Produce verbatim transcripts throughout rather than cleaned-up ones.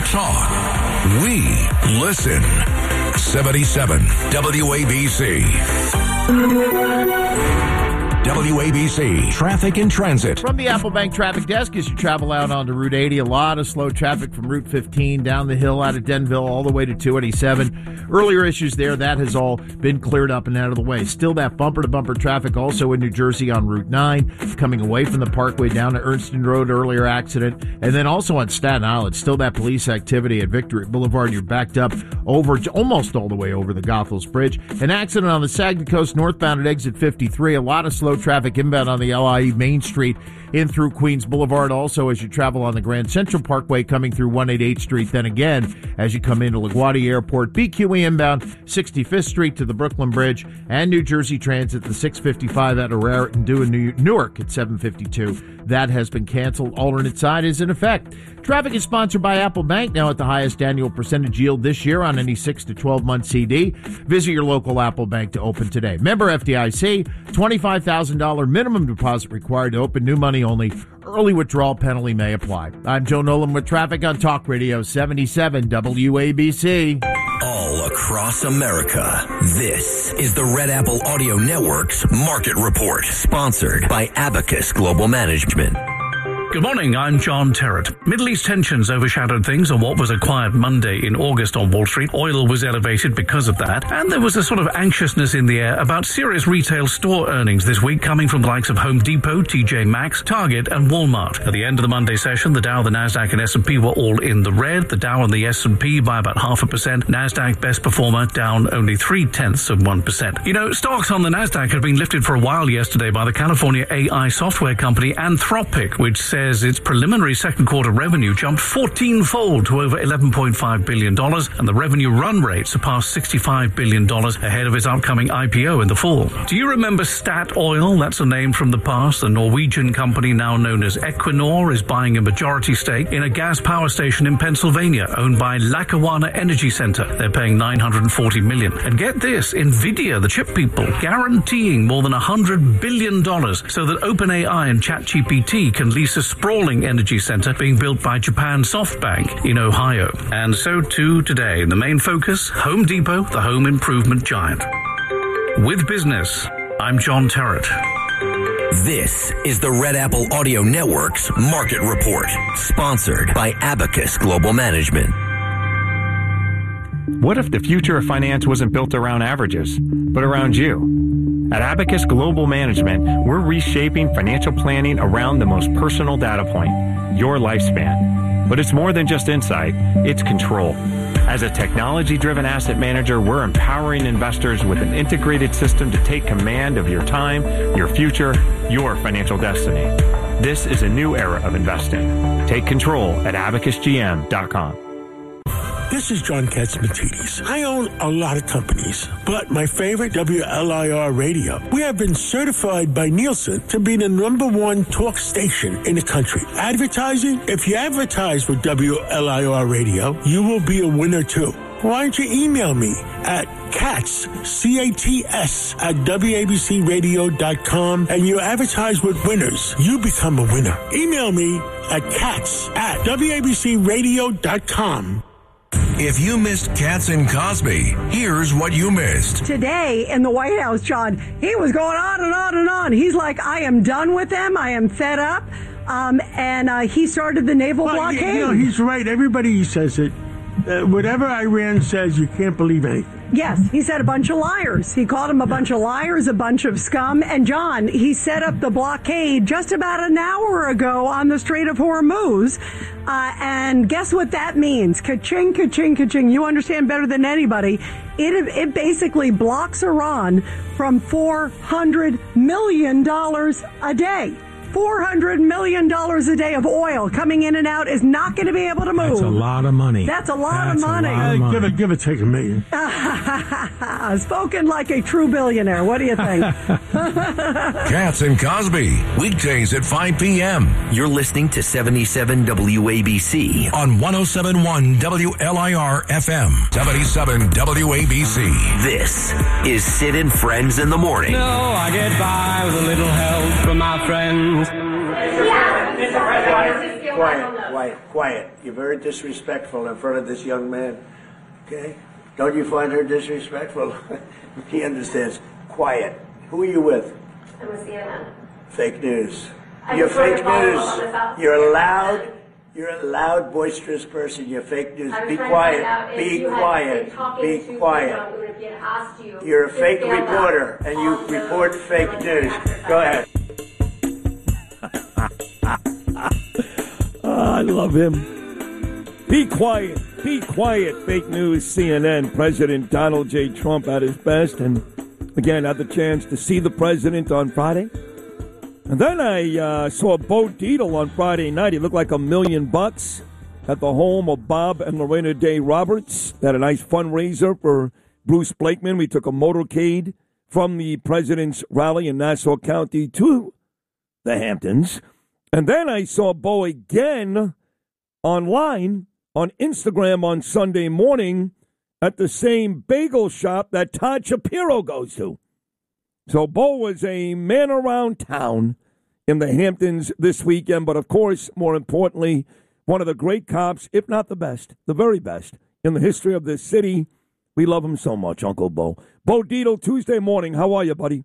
talk. We listen. seventy-seven W A B C. W A B C Traffic and Transit. From the Apple Bank Traffic Desk, as you travel out onto Route eighty, a lot of slow traffic from Route fifteen down the hill out of Denville all the way to two eighty-seven. Earlier issues there, that has all been cleared up and out of the way. Still that bumper-to-bumper traffic also in New Jersey on Route nine, coming away from the Parkway down to Ernston Road, earlier accident. And then also on Staten Island, still that police activity at Victory Boulevard. You're backed up over almost all the way over the Goethals Bridge. An accident on the Saginaw Coast northbound at exit fifty-three. A lot of slow traffic inbound on the L I E Main Street in through Queens Boulevard. Also, as you travel on the Grand Central Parkway coming through one eighty-eighth Street. Then again, as you come into LaGuardia Airport, B Q E inbound sixty-fifth Street to the Brooklyn Bridge, and New Jersey Transit, the six fifty-five at Raritan due in New- Newark at seven fifty-two. That has been canceled. Alternate side is in effect. Traffic is sponsored by Apple Bank, now at the highest annual percentage yield this year on any six to twelve month C D. Visit your local Apple Bank to open today. Member F D I C, twenty-five thousand dollars minimum deposit required to open, new money only. Early withdrawal penalty may apply. I'm Joe Nolan with traffic on Talk Radio seventy-seven W A B C. All across America, this is the Red Apple Audio Network's Market Report, sponsored by Abacus Global Management. Good morning, I'm John Terrett. Middle East tensions overshadowed things on what was a quiet Monday in August on Wall Street. Oil was elevated because of that, and there was a sort of anxiousness in the air about serious retail store earnings this week coming from the likes of Home Depot, T J Maxx, Target, and Walmart. At the end of the Monday session, the Dow, the Nasdaq, and S and P were all in the red. The Dow and the S and P by about half a percent. Nasdaq, best performer, down only three-tenths of one percent. You know, stocks on the Nasdaq had been lifted for a while yesterday by the California A I software company Anthropic, which says its preliminary second quarter revenue jumped fourteen-fold to over eleven point five billion dollars, and the revenue run rate surpassed sixty-five billion dollars ahead of its upcoming I P O in the fall. Do you remember Statoil? That's a name from the past. The Norwegian company, now known as Equinor, is buying a majority stake in a gas power station in Pennsylvania owned by Lackawanna Energy Center. They're paying nine hundred forty million dollars. And get this, NVIDIA, the chip people, guaranteeing more than one hundred billion dollars so that OpenAI and ChatGPT can lease a sprawling energy center being built by Japan SoftBank in Ohio. And so too today, the main focus, Home Depot, the home improvement giant. With business, I'm John Terrett. This is the Red Apple Audio Network's Market Report, sponsored by Abacus Global Management. What if the future of finance wasn't built around averages, but around you? At Abacus Global Management, we're reshaping financial planning around the most personal data point, your lifespan. But it's more than just insight, it's control. As a technology-driven asset manager, we're empowering investors with an integrated system to take command of your time, your future, your financial destiny. This is a new era of investing. Take control at abacus g m dot com. This is John Katsimatidis. I own a lot of companies, but my favorite, W L I R Radio. We have been certified by Nielsen to be the number one talk station in the country. Advertising? If you advertise with W L I R Radio, you will be a winner too. Why don't you email me at Cats, C A T S, at W A B C radio dot com, and you advertise with winners. You become a winner. Email me at Cats at W A B C radio dot com. If you missed Katz and Cosby, here's what you missed. Today in the White House, John, he was going on and on and on. He's like, I am done with them. I am fed up. Um, and uh, he started the naval well, blockade. You know, he's right. Everybody says it. Uh, whatever Iran says, you can't believe anything. Yes, he said a bunch of liars. He called them a bunch of liars, a bunch of scum. And, John, he set up the blockade just about an hour ago on the Strait of Hormuz. Uh, and guess what that means? Ka-ching, ka-ching, ka-ching. You understand better than anybody. It, it basically blocks Iran from four hundred million dollars a day. four hundred million dollars a day of oil coming in and out is not going to be able to move. That's a lot of money. That's a lot That's of money. A lot of money. Give it, give it, take a million. Spoken like a true billionaire. What do you think? Katz and Cosby, weekdays at five p.m. You're listening to seventy-seven W A B C on one oh seven point one W L I R F M, seventy-seven W A B C. This is Sid and Friends in the Morning. No, I get by with a little help from my friends. quiet, quiet, quiet. You're very disrespectful in front of this young man. Okay? Don't you find her disrespectful? He understands. Quiet. Who are you with? I'm with C N N. Fake news. I You're fake news. You're a loud, you're a loud, boisterous person. You're fake news. Be quiet. Be quiet. Be quiet. You You're a fake reporter, and you report fake news. Go ahead. Oh, I love him. Be quiet. Be quiet. Fake news. C N N. President Donald J. Trump at his best, and again had the chance to see the president on Friday. And then I uh, saw Bo Dietl on Friday night. He looked like a million bucks at the home of Bob and Lorena Day Roberts. They had a nice fundraiser for Bruce Blakeman. We took a motorcade from the president's rally in Nassau County to the Hamptons. And then I saw Bo again online on Instagram on Sunday morning at the same bagel shop that Todd Shapiro goes to. So Bo was a man around town in the Hamptons this weekend, but of course, more importantly, one of the great cops, if not the best, the very best in the history of this city. We love him so much, Uncle Bo. Bo Dietl, Tuesday morning. How are you, buddy?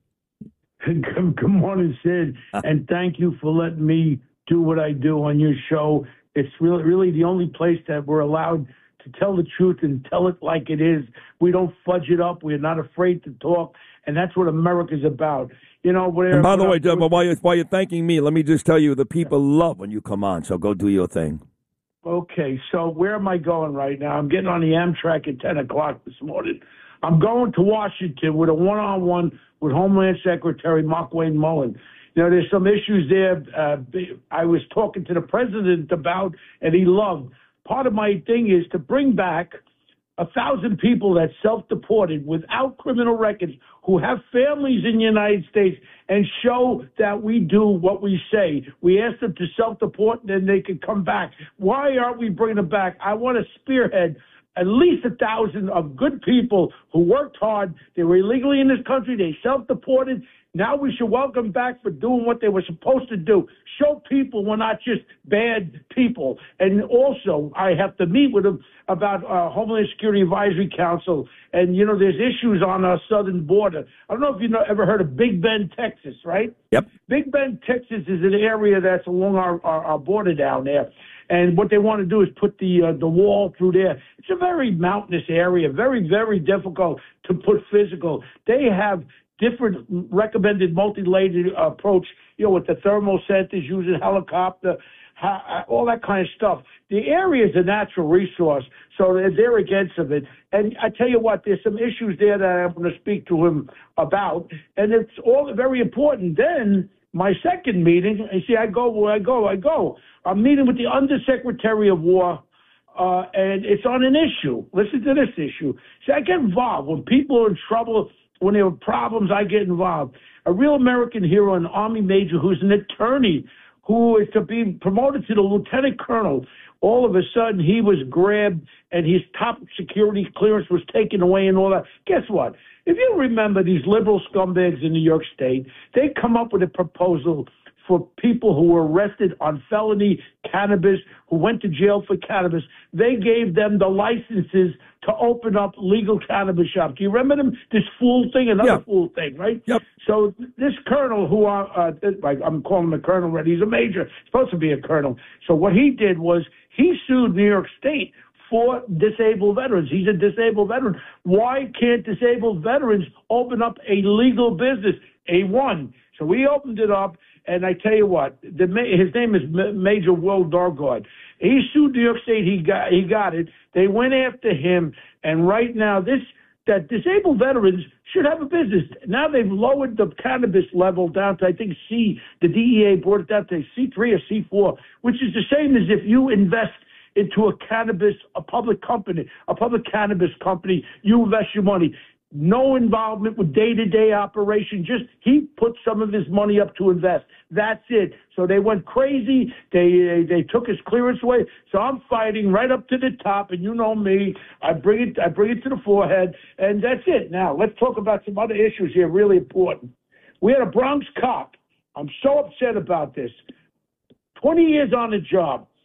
Good, good morning, Sid, and thank you for letting me do what I do on your show. It's really, really the only place that we're allowed to tell the truth and tell it like it is. We don't fudge it up. We're not afraid to talk, and that's what America's about. You know, whatever. And by the way, Deb, while you're, while you're thanking me, let me just tell you, the people love when you come on, so go do your thing. Okay, so where am I going right now? I'm getting on the Amtrak at ten o'clock this morning. I'm going to Washington with a one-on-one with Homeland Secretary Markwayne Mullin. You know, there's some issues there uh, I was talking to the president about, and he loved. Part of my thing is to bring back a thousand people that self-deported without criminal records who have families in the United States and show that we do what we say. We ask them to self-deport and then they can come back. Why aren't we bringing them back? I want to spearhead at least a thousand of good people who worked hard. They were illegally in this country. They self-deported. Now we should welcome back for doing what they were supposed to do. Show people we're not just bad people. And also, I have to meet with them about uh, Homeland Security Advisory Council. And, you know, there's issues on our southern border. I don't know if you've ever heard of Big Bend, Texas, right? Yep. Big Bend, Texas is an area that's along our, our, our border down there. And what they want to do is put the uh, the wall through there. It's a very mountainous area, very, very difficult to put physical. They have different recommended multi-layered approach, you know, with the thermal centers, using helicopter, ha- all that kind of stuff. The area is a natural resource, so they're, they're against it. And I tell you what, there's some issues there that I'm going to speak to him about, and it's all very important. Then my second meeting, you see, I go where I go, I go. I'm meeting with the Undersecretary of War, uh, and it's on an issue. Listen to this issue. See, I get involved. When people are in trouble, when there are problems, I get involved. A real American hero, an Army major who's an attorney, who is to be promoted to the lieutenant colonel. All of a sudden, he was grabbed and his top security clearance was taken away and all that. Guess what? If you remember these liberal scumbags in New York State, they come up with a proposal for people who were arrested on felony cannabis, who went to jail for cannabis. They gave them the licenses to open up legal cannabis shops. Do you remember them? This fool thing, another yeah. fool thing, right? Yep. So this colonel, who are, uh, I'm calling him a colonel already, he's a major, supposed to be a colonel. So what he did was he sued New York State for disabled veterans. He's a disabled veteran. Why can't disabled veterans open up a legal business? A one. So we opened it up. And I tell you what, the, his name is Major Will Dargard. He sued New York State. He got he got it. They went after him, and right now, this that disabled veterans should have a business. Now they've lowered the cannabis level down to, I think, C. The D E A brought it down to C three or C four, which is the same as if you invest into a cannabis, a public company, a public cannabis company. You invest your money. No involvement with day-to-day operation. Just he put some of his money up to invest. That's it. So they went crazy. They they took his clearance away. So I'm fighting right up to the top, and you know me. I bring it I bring it to the forehead, and that's it. Now let's talk about some other issues here, really important. We had a Bronx cop. I'm so upset about this. twenty years on the job.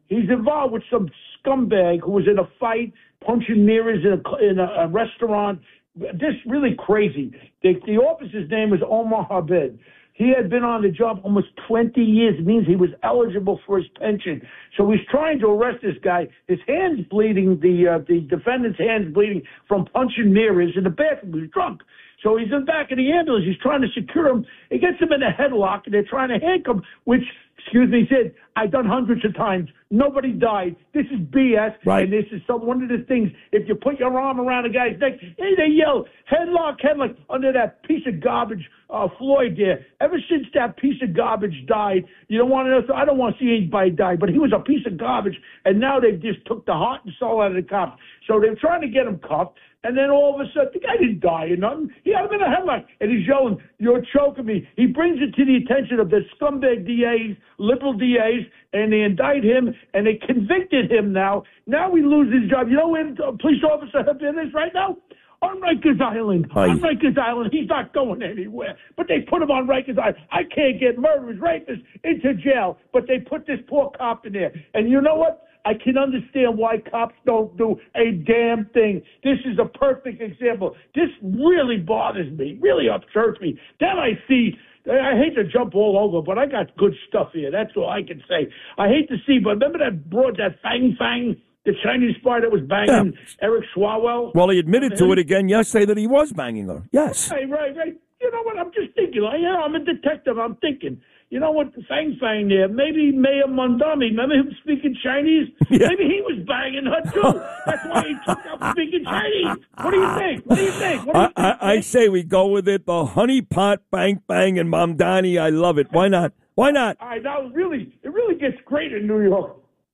He's involved with some scumbag who was in a fight, punching mirrors in a, in a, a restaurant. This really crazy. The, the officer's name is Omar Habib. He had been on the job almost twenty years. It means he was eligible for his pension. So he's trying to arrest this guy. His hand's bleeding, the uh, the defendant's hand's bleeding from punching mirrors in the bathroom. He's drunk. So he's in the back of the ambulance. He's trying to secure him. He gets him in a headlock, and they're trying to handcuff him, which, excuse me, he said, I've done hundreds of times. Nobody died. This is B S. Right. And this is some, one of the things, if you put your arm around a guy's neck, hey, they yell, headlock, headlock, under that piece of garbage, uh, Floyd there. Ever since that piece of garbage died, you don't want to know, so I don't want to see anybody die, but he was a piece of garbage, and now they just took the heart and soul out of the cops. So they're trying to get him cuffed. And then all of a sudden, the guy didn't die or nothing. He had him in a headlock. And he's yelling, you're choking me. He brings it to the attention of the scumbag D As, liberal D As, and they indict him, and they convicted him now. Now he loses his job. You know where the police officer Habib is right now? On Rikers Island. Aye. On Rikers Island. He's not going anywhere. But they put him on Rikers Island. I can't get murderers, rapists into jail, but they put this poor cop in there. And you know what? I can understand why cops don't do a damn thing. This is a perfect example. This really bothers me, really upsets me. Then I see, I hate to jump all over, but I got good stuff here. That's all I can say. I hate to see, but remember that broad, that Fang Fang, the Chinese spy that was banging yeah. Eric Swalwell? Well, he admitted to it again yesterday that he was banging her. Yes. Right, right, right. You know what? I'm just thinking. Like, yeah, I'm a detective. I'm thinking. You know what, Fang Fang there, maybe Mayor Mondami, remember him speaking Chinese? Yeah. Maybe he was banging her too. That's why he took out speaking Chinese. What do you think? What do you think? What do you I, think? I, I say we go with it. The honey pot, bang, bang, and Mamdani. I love it. Why not? Why not? All right, now really, it really gets great in New York.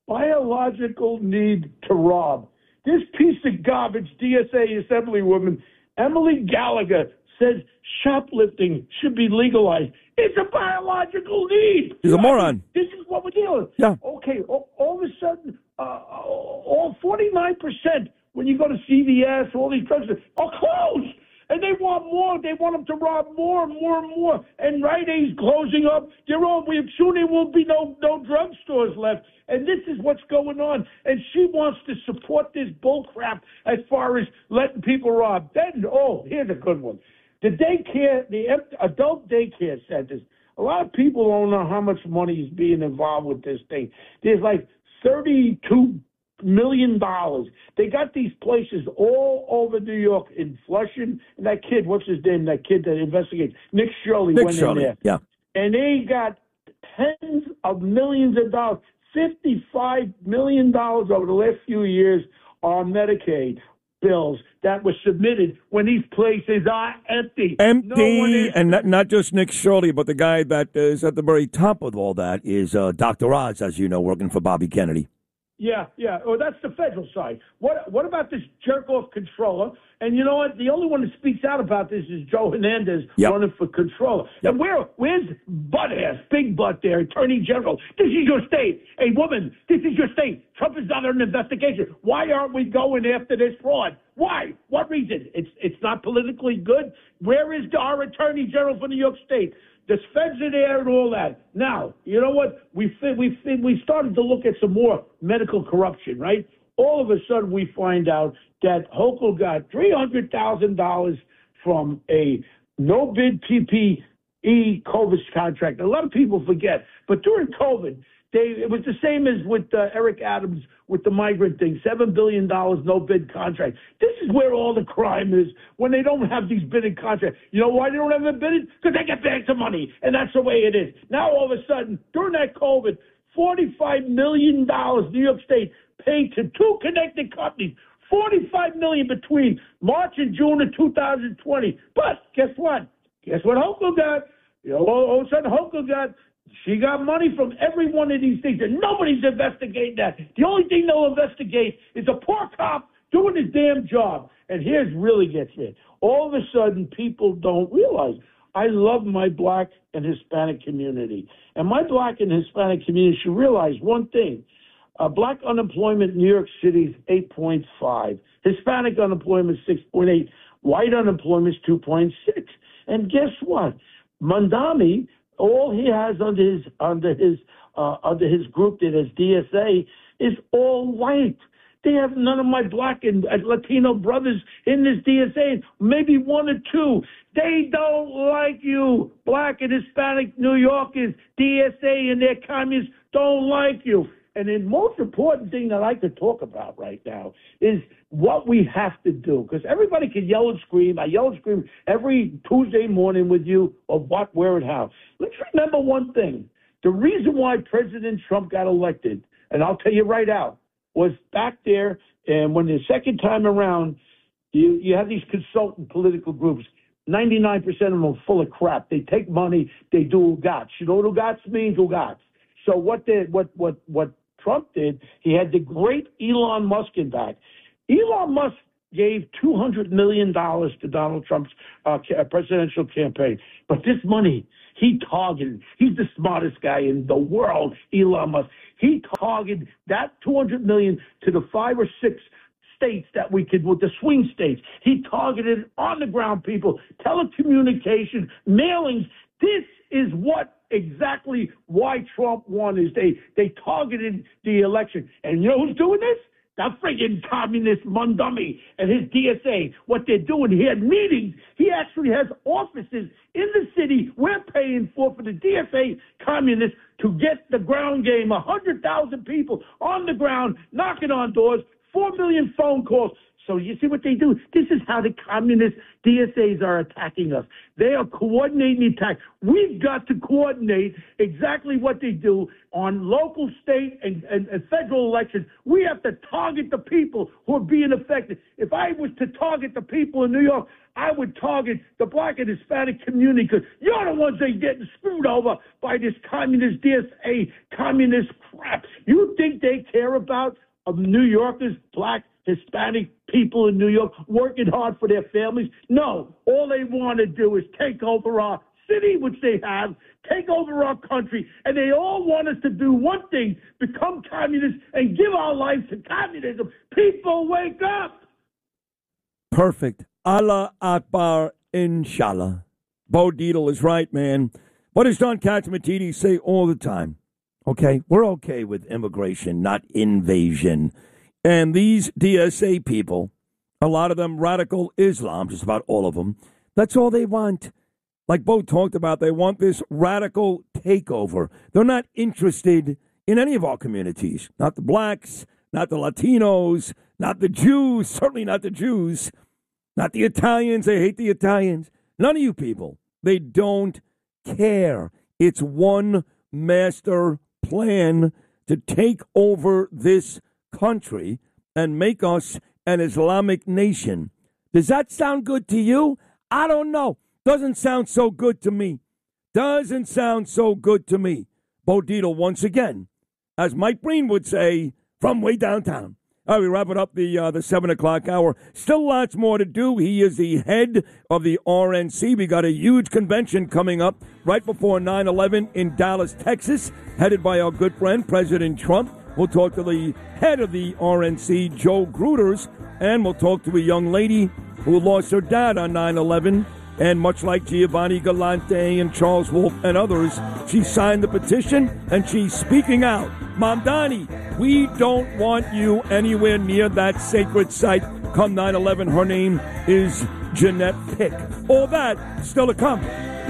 Biological need to rob. This piece of garbage, D S A Assemblywoman Emily Gallagher, says shoplifting should be legalized. It's a biological need. He's a moron. This is what we're dealing with. Yeah. Okay, all, all of a sudden, uh, all forty-nine percent when you go to C V S, all these drugs are closed. And they want more. They want them to rob more and more and more. And Rite Aid's closing up. They're all, we soon there will be no, no drug stores left. And this is what's going on. And she wants to support this bullcrap as far as letting people rob. Then, oh, here's a good one. The daycare, the adult daycare centers, a lot of people don't know how much money is being involved with this thing. There's like thirty-two million dollars. They got these places all over New York, in Flushing, and that kid, what's his name, that kid that investigates, Nick Shirley Nick went Shirley, in there. yeah. And they got tens of millions of dollars, fifty-five million dollars over the last few years on Medicaid bills that were submitted when these places are empty. Empty, no one is- and not, not just Nick Shirley, but the guy that is at the very top of all that is uh, Doctor Oz, as you know, working for Bobby Kennedy. Yeah, yeah. Oh, that's the federal side. What What about this jerk-off controller? And you know what? The only one that speaks out about this is Joe Hernandez Yep. running for controller. Yep. And where Where's butt ass, big butt there, Attorney General? This is your state. Hey, woman, this is your state. Trump is under an investigation. Why aren't we going after this fraud? Why? What reason? It's It's not politically good. Where is our Attorney General for New York State? The feds are there and all that. Now, you know what? We we we started to look at some more medical corruption, right? All of a sudden, we find out that Hochul got three hundred thousand dollars from a no-bid P P E COVID contract. A lot of people forget, but during COVID, they it was the same as with uh, Eric Adams with the migrant thing, seven billion dollars no-bid contract. This is where all the crime is, when they don't have these bidding contracts. You know why they don't have a bidding? Because they get bags of money, and that's the way it is. Now, all of a sudden, during that COVID, forty-five million dollars New York State paid to two connected companies, forty-five million dollars between March and June of two thousand twenty. But guess what? Guess what Hochul got? You know, all of a sudden, Hochul got She got money from every one of these things, and nobody's investigating that. The only thing they'll investigate is a poor cop doing his damn job. And here's really gets it. All of a sudden, people don't realize I love my black and Hispanic community. And my black and Hispanic community should realize one thing. Uh, black unemployment in New York City is eight point five. Hispanic unemployment is six point eight. White unemployment is two point six. And guess what? Mondami, all he has under his under his uh, under his group that is D S A, is all white. They have none of my black and Latino brothers in this D S A, maybe one or two. They don't like you. Black and Hispanic New Yorkers, D S A and their communists don't like you. And the most important thing that I could talk about right now is what we have to do. Because everybody can yell and scream. I yell and scream every Tuesday morning with you of what, where, and how. Let's remember one thing. The reason why President Trump got elected, and I'll tell you right out, was back there, and when the second time around, you, you have these consultant political groups. ninety-nine percent of them are full of crap. They take money, they do ugats. You know what ugats means? Ugats. So what did what what what Trump did? He had the great Elon Musk in back. Elon Musk gave two hundred million dollars to Donald Trump's uh, presidential campaign, but this money he targeted. He's the smartest guy in the world, Elon Musk. He targeted that two hundred million dollars to the five or six states that we could, with the swing states. He targeted on the ground people, telecommunication, mailings. This is what exactly why Trump won is they, they targeted the election. And you know who's doing this? That friggin' communist Mundummy and his D S A, what they're doing, he had meetings. He actually has offices in the city we're paying for, for the D S A communists to get the ground game. one hundred thousand people on the ground, knocking on doors, four million phone calls. So you see what they do? This is how the communist D S As are attacking us. They are coordinating the attack. We've got to coordinate exactly what they do on local, state, and, and, and federal elections. We have to target the people who are being affected. If I was to target the people in New York, I would target the black and Hispanic community because you're the ones that are getting screwed over by this communist D S A, communist crap. You think they care about um, New Yorkers, black, Hispanic people in New York working hard for their families? No. All they want to do is take over our city, which they have, take over our country, and they all want us to do one thing, become communists and give our lives to communism. People, wake up! Perfect. Allah Akbar, inshallah. Bo Dietl is right, man. What does John Catsimatidis say all the time? Okay, we're okay with immigration, not invasion. And these D S A people, a lot of them radical Islam, just about all of them, that's all they want. Like Bo talked about, they want this radical takeover. They're not interested in any of our communities, not the blacks, not the Latinos, not the Jews, certainly not the Jews, not the Italians. They hate the Italians. None of you people. They don't care. It's one master plan to take over this country and make us an Islamic nation. Does that sound good to you? I don't know. Doesn't sound so good to me. Doesn't sound so good to me. Bo Dietl once again, as Mike Breen would say, from way downtown. All right, we wrap it up the uh, the seven o'clock hour. Still lots more to do. He is the head of the R N C. We got a huge convention coming up right before nine eleven in Dallas, Texas, headed by our good friend, President Trump. We'll talk to the head of the R N C, Joe Gruters, and we'll talk to a young lady who lost her dad on nine eleven. And much like Giovanni Galante and Charles Wolf and others, she signed the petition and she's speaking out. Mamdani, we don't want you anywhere near that sacred site. Come nine eleven, her name is Jeanette Pick. All that still to come.